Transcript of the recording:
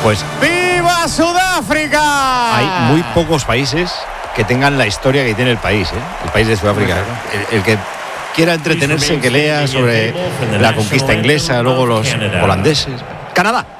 Pues ¡viva Sudáfrica! hay muy pocos países que tengan la historia que tiene el país, el país de Sudáfrica. El que quiera entretenerse, que lea sobre la conquista inglesa, luego los holandeses. Canadá.